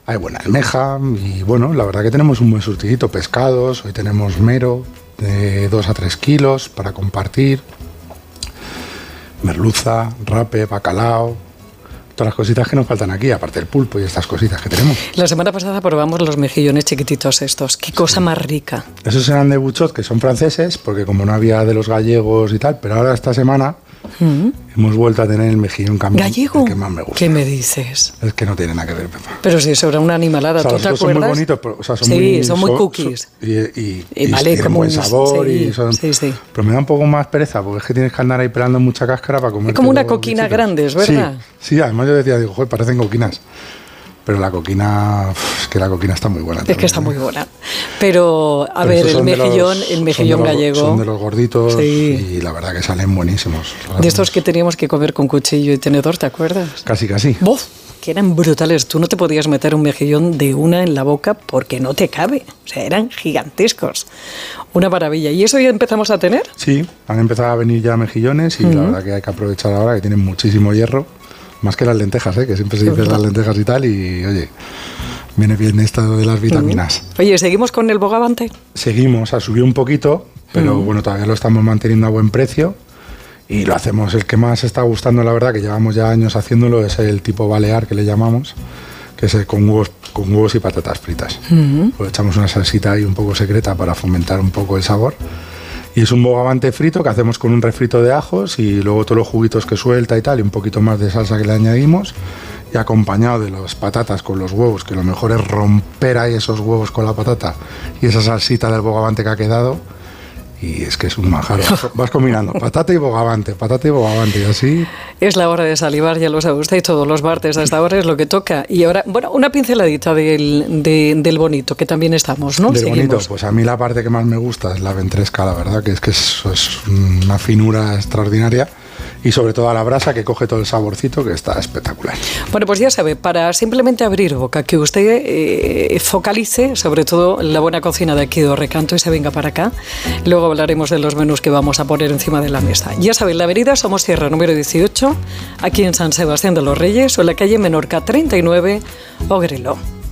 hay buena almeja y bueno, la verdad que tenemos un buen surtidito, pescados, hoy tenemos mero de 2 a 3 kilos para compartir, merluza, rape, bacalao, todas las cositas que nos faltan aquí, aparte del pulpo y estas cositas que tenemos. La semana pasada probamos los mejillones chiquititos estos, qué cosa más rica. Esos eran de Buchot, que son franceses, porque como no había de los gallegos y tal, pero ahora esta semana hemos vuelto a tener el mejillón cambiado. ¿Gallego? Que más me gusta. ¿Qué me dices? Es que no tiene nada que ver, Pepa. Pero si eso era una animalada, o sea, ¿tú te acuerdas? Son muy bonitos, pero, o sea, son muy cookies. Y vale, tienen buen sabor. Sí. Pero me da un poco más pereza, porque es que tienes que andar ahí pelando mucha cáscara para comer. Es como una coquina grande, ¿es verdad? Sí, además yo decía, digo, joder, parecen coquinas. Pero la coquina, es que la coquina está muy buena. Es que está muy buena. Pero, a ver, el mejillón gallego. Son de los gorditos y la verdad que salen buenísimos. De estos que teníamos que comer con cuchillo y tenedor, ¿te acuerdas? Casi. ¡Bof! Que eran brutales. Tú no te podías meter un mejillón de una en la boca porque no te cabe. O sea, eran gigantescos. Una maravilla. ¿Y eso ya empezamos a tener? Sí, han empezado a venir ya mejillones y la verdad que hay que aprovechar ahora que tienen muchísimo hierro. Más que las lentejas, que siempre se dicen las lentejas y tal, y oye, viene bien esto de las vitaminas. Oye, ¿seguimos con el bogavante? Seguimos, ha subido un poquito, pero bueno, todavía lo estamos manteniendo a buen precio y lo hacemos. El que más está gustando, la verdad, que llevamos ya años haciéndolo, es el tipo balear, que le llamamos, que es con huevos y patatas fritas. Pues echamos una salsita ahí un poco secreta para fomentar un poco el sabor. Y es un bogavante frito que hacemos con un refrito de ajos y luego todos los juguitos que suelta y tal, y un poquito más de salsa que le añadimos, y acompañado de las patatas con los huevos, que lo mejor es romper ahí esos huevos con la patata y esa salsita del bogavante que ha quedado, y es que es un manjar. Vas combinando patata y bogavante, y así. Es la hora de salivar, ya lo sabe usted, y todos los martes a esta hora es lo que toca. Y ahora, bueno, una pinceladita del bonito, que también estamos, ¿no? Del bonito, pues a mí la parte que más me gusta es la ventresca, la verdad, que eso es una finura extraordinaria. Y sobre todo a la brasa, que coge todo el saborcito, que está espectacular. Bueno, pues ya sabe, para simplemente abrir boca, que usted focalice sobre todo la buena cocina de aquí de Recanto y se venga para acá. Luego hablaremos de los menús que vamos a poner encima de la mesa. Ya saben, la avenida Somosierra número 18, aquí en San Sebastián de los Reyes, o en la calle Menorca 39, Ogrelo.